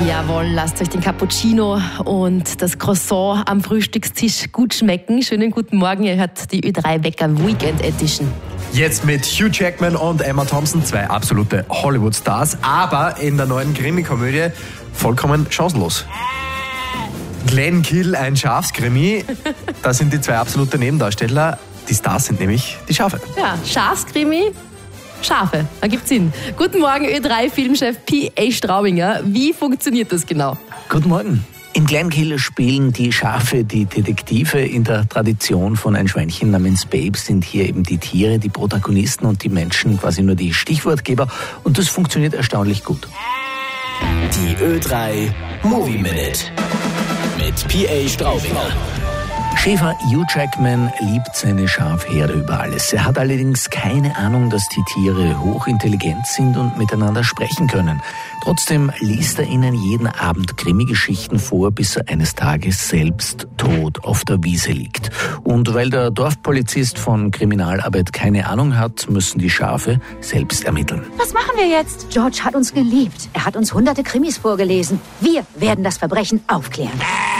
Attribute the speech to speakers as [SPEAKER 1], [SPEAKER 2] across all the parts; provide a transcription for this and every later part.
[SPEAKER 1] Jawohl, lasst euch den Cappuccino und das Croissant am Frühstückstisch gut schmecken. Schönen guten Morgen, ihr hört die Ö3 Wecker Weekend Edition.
[SPEAKER 2] Jetzt mit Hugh Jackman und Emma Thompson, zwei absolute Hollywood-Stars, aber in der neuen Krimi-Komödie vollkommen chancenlos. Glenkill, ein Schafskrimi, da sind die zwei absolute Nebendarsteller. Die Stars sind nämlich die Schafe.
[SPEAKER 1] Ja, Schafskrimi, Schafe, ergibt Sinn. Guten Morgen, Ö3-Filmchef P.A. Straubinger. Wie funktioniert das genau?
[SPEAKER 3] Guten Morgen. In Glenkill spielen die Schafe die Detektive. In der Tradition von ein Schweinchen namens Babe sind hier eben die Tiere die Protagonisten und die Menschen quasi nur die Stichwortgeber. Und das funktioniert erstaunlich gut.
[SPEAKER 4] Die Ö3 Movie Minute mit P.A. Straubinger.
[SPEAKER 3] Schäfer Hugh Jackman liebt seine Schafherde über alles. Er hat allerdings keine Ahnung, dass die Tiere hochintelligent sind und miteinander sprechen können. Trotzdem liest er ihnen jeden Abend Krimi-Geschichten vor, bis er eines Tages selbst tot auf der Wiese liegt. Und weil der Dorfpolizist von Kriminalarbeit keine Ahnung hat, müssen die Schafe selbst ermitteln.
[SPEAKER 5] Was machen wir jetzt? George hat uns geliebt. Er hat uns hunderte Krimis vorgelesen. Wir werden das Verbrechen aufklären.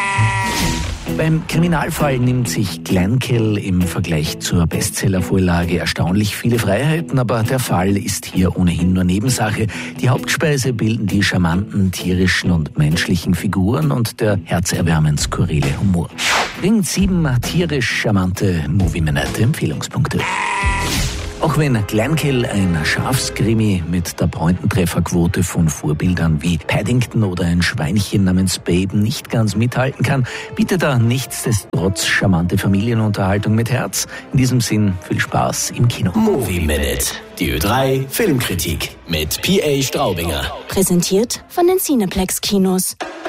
[SPEAKER 3] Beim Kriminalfall nimmt sich Glenkill im Vergleich zur Bestsellervorlage erstaunlich viele Freiheiten, aber der Fall ist hier ohnehin nur Nebensache. Die Hauptspeise bilden die charmanten tierischen und menschlichen Figuren und der herzerwärmend skurrile Humor. Bringt 7 tierisch charmante Movie-Minute-Empfehlungspunkte. Auch wenn Glenkill ein Schafskrimi mit der Pointentrefferquote von Vorbildern wie Paddington oder ein Schweinchen namens Babe nicht ganz mithalten kann, bietet er nichtsdestotrotz charmante Familienunterhaltung mit Herz. In diesem Sinn viel Spaß im Kino.
[SPEAKER 4] Movie Minute, die Ö3 Filmkritik mit P.A. Straubinger.
[SPEAKER 6] Präsentiert von den Cineplex Kinos.